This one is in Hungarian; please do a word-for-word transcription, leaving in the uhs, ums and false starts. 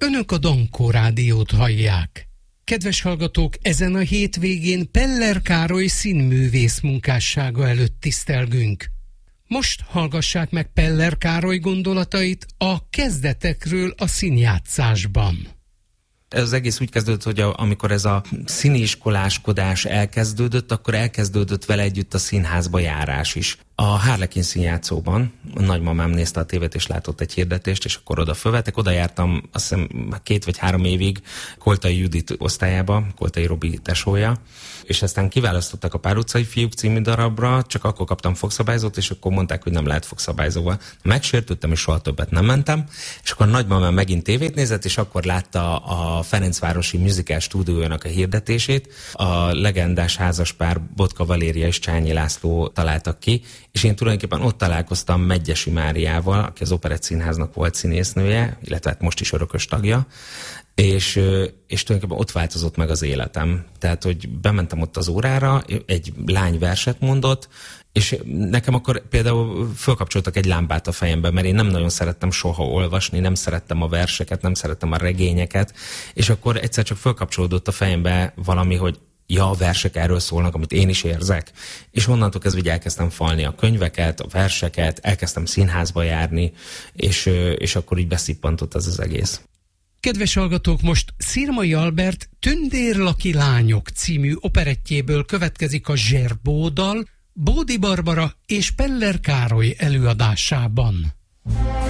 Önök a Dankó Rádiót hallják. Kedves hallgatók, ezen a hétvégén Peller Károly színművész munkássága előtt tisztelgünk. Most hallgassák meg Peller Károly gondolatait a kezdetekről a színjátszásban. Ez az egész úgy kezdődött, hogy a, amikor ez a színiskoláskodás elkezdődött, akkor elkezdődött vele együtt a színházba járás is. A Harlekin színjátszóban a nagymamám nézte a tévét és látott egy hirdetést, és akkor oda fölvettek. Oda jártam azt hiszem két vagy három évig Koltai Judit osztályába, Koltai Robi tesója, és aztán kiválasztottak a Pár utcai fiúk című darabra, csak akkor kaptam fogszabályzót, és akkor mondták, hogy nem lehet fogszabályzóval. Megsértődtem, és soha többet nem mentem, és akkor a nagymamám megint tévét nézett, és akkor látta a Ferencvárosi Musical stúdiójának a hirdetését. A legendás házaspár Botka Valéria és Csányi László találtak ki, és én tulajdonképpen ott találkoztam Medgyessy Máriával, aki az Operett Színháznak volt színésznője, illetve hát most is örökös tagja, és, és tulajdonképpen ott változott meg az életem. Tehát, hogy bementem ott az órára, egy lány verset mondott, és nekem akkor például fölkapcsoltak egy lámpát a fejembe, mert én nem nagyon szerettem soha olvasni, nem szerettem a verseket, nem szerettem a regényeket, és akkor egyszer csak fölkapcsolódott a fejembe valami, hogy ja, a versek erről szólnak, amit én is érzek. És onnantól kezdve így elkezdtem falni a könyveket, a verseket, elkezdtem színházba járni, és, és akkor így beszippantott ez az egész. Kedves hallgatók, most Szirmai Albert Tündérlaki lányok című operettjéből következik a Zserbó dal, Bódi Barbara és Peller Károly előadásában.